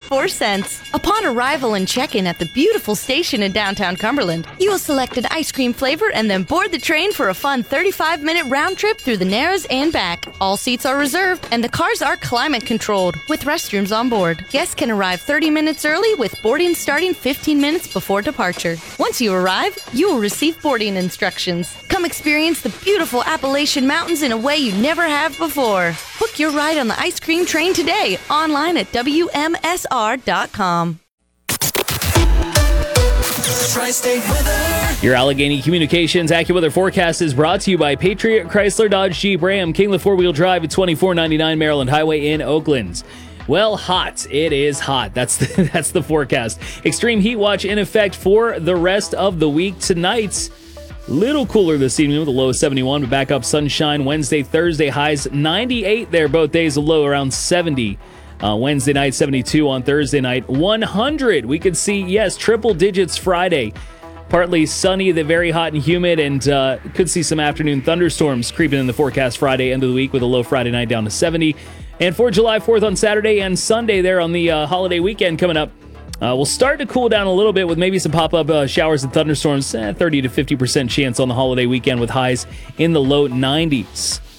$0.94. Upon arrival and check-in at the beautiful station in downtown Cumberland, you will select an ice cream flavor and then board the train for a fun 35-minute round trip through the Narrows and back. All seats are reserved, and the cars are climate-controlled, with restrooms on board. Guests can arrive 30 minutes early, with boarding starting 15 minutes before departure. Once you arrive, you will receive boarding instructions. Come experience the beautiful Appalachian Mountains in a way you never have before. Book your ride on the ice cream train today, online at WMSR.com. Tri-State Weather. Your Allegheny Communications AccuWeather forecast is brought to you by Patriot Chrysler Dodge Jeep Ram, Kingla 4-wheel drive at 2499 Maryland Highway in Oakland. Well, hot. It is hot. That's the forecast. Extreme heat watch in effect for the rest of the week. Tonight, little cooler this evening with a low of 71, but back up sunshine Wednesday, Thursday, highs 98 there both days, a low around 70. Wednesday night, 72 on Thursday night, 100. We could see, yes, triple digits Friday. Partly sunny, the very hot and humid, and could see some afternoon thunderstorms creeping in the forecast Friday, end of the week with a low Friday night down to 70. And for July 4th on Saturday and Sunday there on the holiday weekend coming up, we'll start to cool down a little bit with maybe some pop-up showers and thunderstorms, 30 to 50% chance on the holiday weekend with highs in the low 90s.